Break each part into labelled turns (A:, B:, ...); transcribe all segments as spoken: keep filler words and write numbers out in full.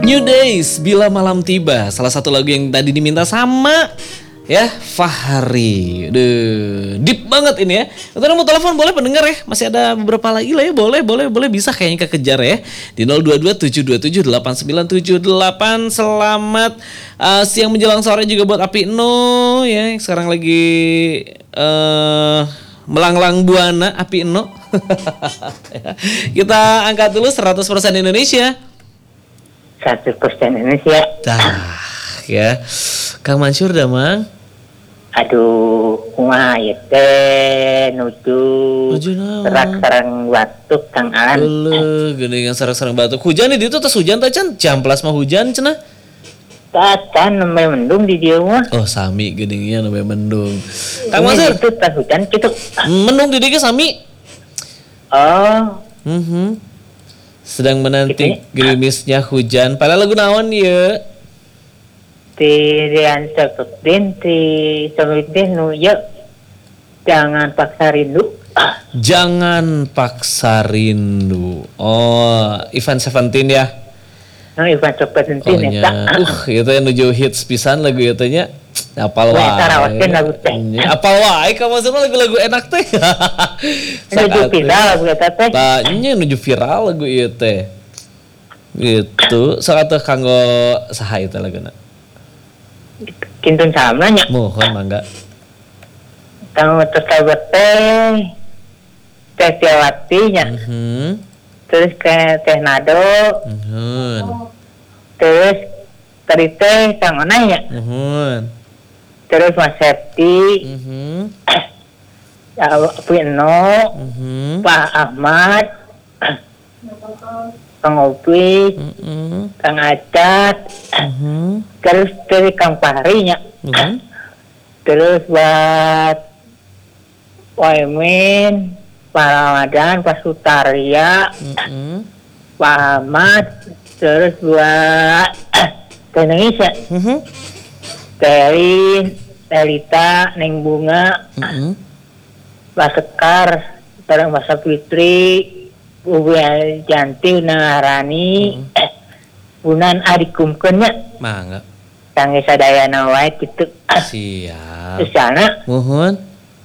A: New Days, Bila Malam Tiba, salah satu lagu yang tadi diminta sama ya Fahri. Duh, deep banget ini ya. Kalau mau telepon boleh pendengar ya. Masih ada beberapa lagi lah ya. Boleh, boleh, boleh bisa kayaknya kekejar ya. Di nol dua dua tujuh dua tujuh delapan sembilan tujuh delapan. Selamat uh, siang menjelang sore juga buat Api No ya. Sekarang lagi uh, melanglang buana Api No. Kita angkat dulu seratus persen Indonesia.
B: seratus persen Indonesia.
A: Dah ya. Kang Mansur dah mang.
B: Aduh, kumaha ieu teh nuju
A: Nuju naon?
B: serak-sarang batuk Kang Alan.
A: Heuleuh, geuningan sareng-sareng batuk. Hujan di ditu tos hujan teh can? Jamplas mah hujan cenah.
B: Tacan nembe mendung di dieu mah.
A: Oh, sami geuningan nembe mendung. Kang Mansur,
B: Itu tas hujan kitu.
A: mendung di dieu sami.
B: Oh,
A: Mhm. Sedang menanti
B: Gitu.
A: gerimisnya hujan. Pada lagu naon ieu?
B: tirian Sapudin, ti Sapudin nu ye. Jangan paksa rindu.
A: Jangan paksa rindu. Oh, Ivan Seventeen ya.
B: Nah, Ivan Sapudin
A: Oh
B: eta.
A: nya. Uh, ieu teh nuju hits pisan lagu ieu teh nya. Apal
B: Wah,
A: wae.
B: eta rawakeun lagu teh.
A: Nya, apal wae ka Mansur lagu-lagu enak teh.
B: Nuju viral lagu eta teh.
A: Tah, nya nuju viral lagu ieu teh. Gitu. Sok atuh kanggo saha ieu teh laguna?
B: Kintun sama nya.
A: Mohon mangga.
B: Kang tersebut teh Teh Tiawati nya.
A: Mhm.
B: Terus ke Teh Nado,
A: Nuhun.
B: terus tadi teh Kang Onay ya,
A: Nuhun.
B: terus Mas Septi,
A: Mhm.
B: Pino,
A: Mhm.
B: Pak Ahmad, Kang Opi,
A: Mhm.
B: Kang Acat,
A: Mhm.
B: terus dari Kang Fahri nya,
A: Mhm.
B: terus buat Waimin, Pak Ramadan, Pak Sutaria,
A: Mhm.
B: Pak Ahmad, terus buat Teh Indonesia.
A: Mhm.
B: Terin, Elita, Neng Bunga,
A: Mhm.
B: Mbak Sekar, Terang Masa Fitri, Ubu Janti, Narani, Bunan Adikumkeunnya,
A: Mangga.
B: Kang Sadayana wae kitu.
A: Siap.
B: Terus sana
A: Muhun.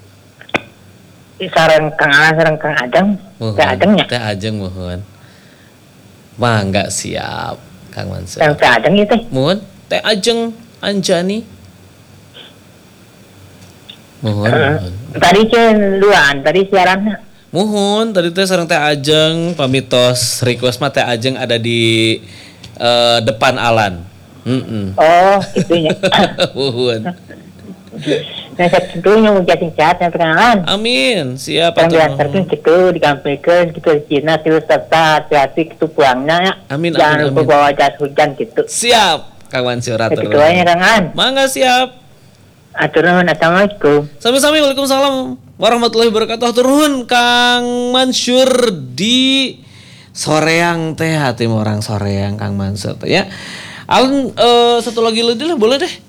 B: sareng Kang Alan sareng Kang Adang,
A: Muhun.
B: Kang Adangnya.
A: Teh Ajeng muhun. Mangga siap Kang Mansur.
B: Kang Kang Adang itu.
A: Muhun. Teh Ajeng Anjani. Muhun. Muhun.
B: Tadi kan duaan, tadi siarannya.
A: Muhun. Tadi teh sareng Teh Ajeng pamitos request mah Teh Ajeng ada di eh, depan Alan. Heeh.
B: Oh, gitunya.
A: Muhun.
B: Nah, satunya mau jadi sehat yang Kang
A: Amin. Siap
B: Kang
A: atuh.
B: diantarkan gitu, dikampikan gitu di Cina, terus serta hati-hati gitu puangnya ya.
A: Amin,
B: Jangan
A: amin,
B: lupa
A: amin.
B: bawa jas hujan gitu.
A: Siap Kang Mansur atur.
B: Itu aja Kang An.
A: Mangga siap.
B: Atur nuhun, assalamualaikum.
A: Sami-sami, waalaikumsalam warahmatullahi wabarakatuh. Atur nuhun Kang Mansur di Soreang teh hati orang Soreang Kang Mansur teh ya. Alan eh, satu lagi lagi lah boleh deh.